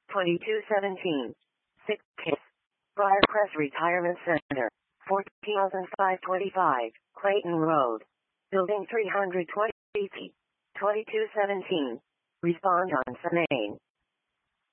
2217. 6 Kiss. Briarcrest Retirement Center. 14,525. Clayton Road. Building 320 feet. 2217. Respond on Semaine.